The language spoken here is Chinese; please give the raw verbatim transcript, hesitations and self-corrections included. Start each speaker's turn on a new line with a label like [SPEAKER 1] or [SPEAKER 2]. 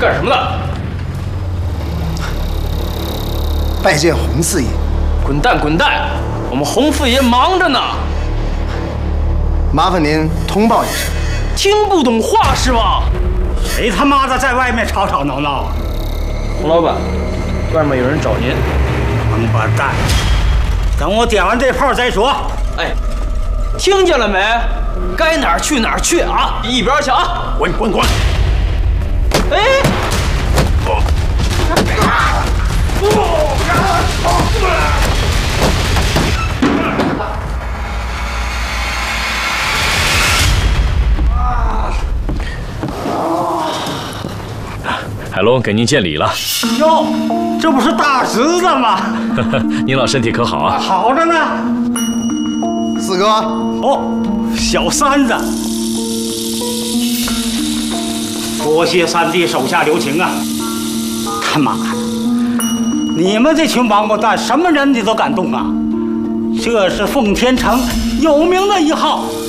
[SPEAKER 1] 干什么的？
[SPEAKER 2] 拜见洪四爷。
[SPEAKER 1] 滚蛋滚蛋！我们洪四爷忙着呢。
[SPEAKER 2] 麻烦您通报一声。
[SPEAKER 1] 听不懂话是吧？
[SPEAKER 3] 谁他妈的在外面吵吵闹闹啊？
[SPEAKER 1] 洪老板，外面有人找您。
[SPEAKER 3] 王八蛋！等我点完这炮再说。
[SPEAKER 1] 哎，听见了没？该哪儿去哪儿去啊！一边去啊！
[SPEAKER 3] 滚滚滚！
[SPEAKER 1] 哎！
[SPEAKER 4] 海龙给您见礼了。
[SPEAKER 3] 哟，这不是大侄子吗？
[SPEAKER 4] 您老身体可好啊？
[SPEAKER 3] 好着呢。
[SPEAKER 2] 四哥，
[SPEAKER 3] 哦，小三子，多谢三弟手下留情啊！他妈的，你们这群王八蛋，什么人你都敢动啊？这是奉天城有名的一号。